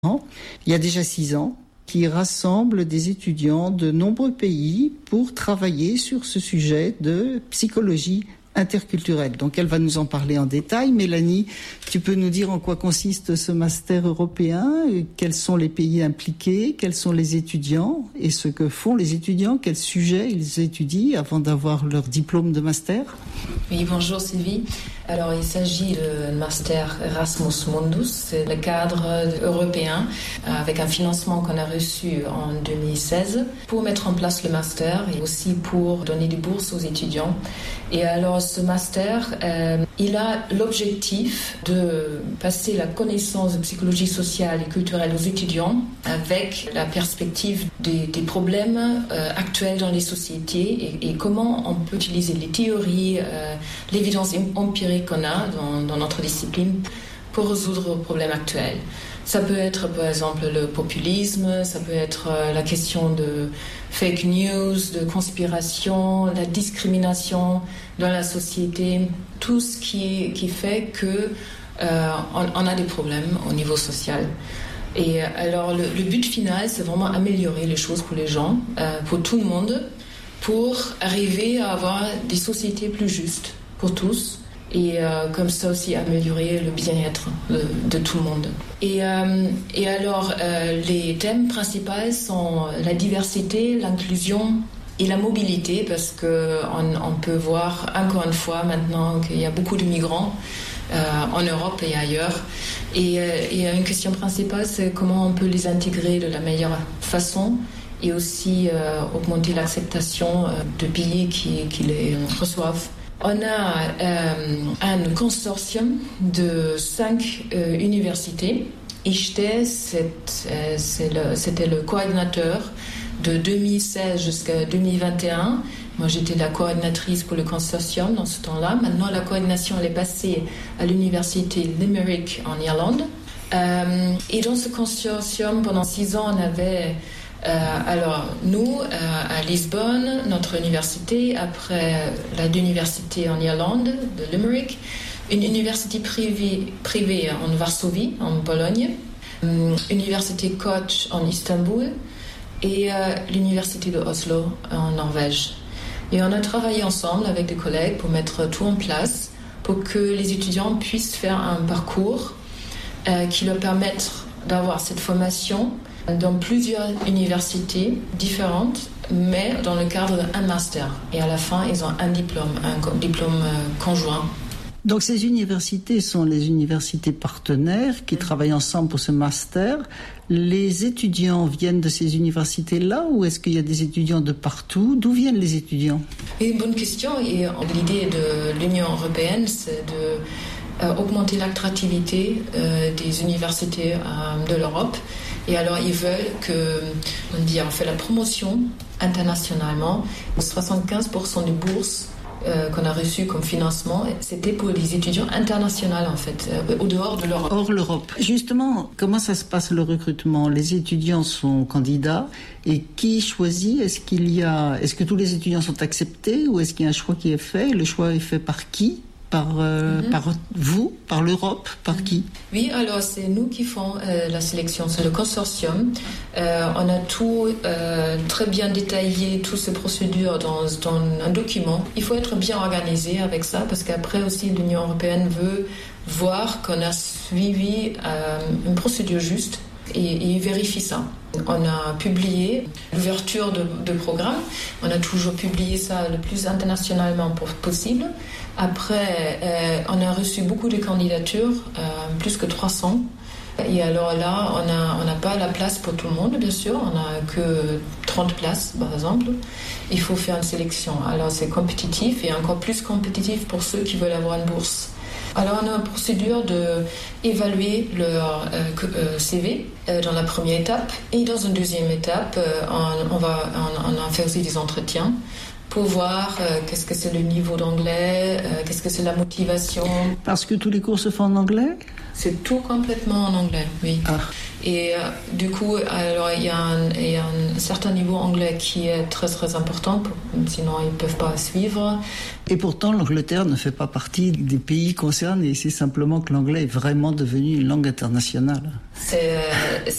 il y a déjà 6 ans, qui rassemble des étudiants de nombreux pays pour travailler sur ce sujet de psychologie interculturelle. Donc elle va nous en parler en détail. Mélanie, tu peux nous dire en quoi consiste ce master européen, quels sont les pays impliqués, quels sont les étudiants et ce que font les étudiants, quels sujets ils étudient avant d'avoir leur diplôme de master? Oui, bonjour Sylvie. Alors il s'agit du master Erasmus Mundus, c'est le cadre européen avec un financement qu'on a reçu en 2016 pour mettre en place le master et aussi pour donner des bourses aux étudiants. Et alors ce master, il a l'objectif de passer la connaissance de psychologie sociale et culturelle aux étudiants avec la perspective des problèmes actuels dans les sociétés et comment on peut utiliser les théories, l'évidence empirique qu'on a dans notre discipline pour résoudre les problèmes actuels. Ça peut être par exemple le populisme, ça peut être la question de fake news, de conspiration, la discrimination dans la société, tout ce qui fait que on a des problèmes au niveau social. Et alors le but final, c'est vraiment améliorer les choses pour les gens, pour tout le monde, pour arriver à avoir des sociétés plus justes pour tous. Et comme ça aussi améliorer le bien-être de tout le monde. Et alors, les thèmes principaux sont la diversité, l'inclusion et la mobilité, parce qu'on peut voir encore une fois maintenant qu'il y a beaucoup de migrants en Europe et ailleurs. Et une question principale, c'est comment on peut les intégrer de la meilleure façon et aussi augmenter l'acceptation de pays qui les reçoivent. On a un consortium de 5 universités. ICHTE, c'était le coordinateur de 2016 jusqu'à 2021. Moi, j'étais la coordinatrice pour le consortium dans ce temps-là. Maintenant, la coordination elle est passée à l'université Limerick en Irlande. Et dans ce consortium, pendant 6 ans, on avait... alors nous à Lisbonne, notre université, après l'université en Irlande de Limerick, une université privée en Varsovie, en Pologne, université Koch en Istanbul et l'université de Oslo en Norvège. Et on a travaillé ensemble avec des collègues pour mettre tout en place pour que les étudiants puissent faire un parcours qui leur permette d'avoir cette formation dans plusieurs universités différentes, mais dans le cadre d'un master. Et à la fin, ils ont un diplôme conjoint. Donc ces universités sont les universités partenaires qui travaillent ensemble pour ce master. Les étudiants viennent de ces universités-là ou est-ce qu'il y a des étudiants de partout? D'où viennent les étudiants? Une bonne question. Et l'idée de l'Union européenne, c'est d'augmenter l'attractivité des universités de l'Europe. Et alors, ils veulent on fait la promotion internationalement. 75% des bourses qu'on a reçues comme financement, c'était pour les étudiants internationaux, en fait, au dehors de l'Europe. Hors l'Europe. Justement, comment ça se passe le recrutement? Les étudiants sont candidats et qui choisit? Est-ce que tous les étudiants sont acceptés ou est-ce qu'il y a un choix qui est fait? Le choix est fait par qui? Par vous, par l'Europe, par qui? Oui, alors c'est nous qui faisons la sélection, c'est le consortium. On a tout très bien détaillé, toutes ces procédures dans un document. Il faut être bien organisé avec ça parce qu'après aussi l'Union européenne veut voir qu'on a suivi une procédure juste et il vérifie ça. On a publié l'ouverture de programme. On a toujours publié ça le plus internationalement possible. Après, on a reçu beaucoup de candidatures, plus que 300. Et alors là, on n'a pas la place pour tout le monde, bien sûr. On n'a que 30 places, par exemple. Il faut faire une sélection. Alors c'est compétitif et encore plus compétitif pour ceux qui veulent avoir une bourse. Alors on a une procédure d'évaluer leur CV dans la première étape et dans une deuxième étape on a fait aussi des entretiens pour voir qu'est-ce que c'est le niveau d'anglais, qu'est-ce que c'est la motivation. Parce que tous les cours se font en anglais? C'est tout complètement en anglais, oui. Et du coup, alors il y a un certain niveau anglais qui est très très important, sinon ils ne peuvent pas suivre. Et pourtant, l'Angleterre ne fait pas partie des pays concernés. C'est simplement que l'anglais est vraiment devenu une langue internationale.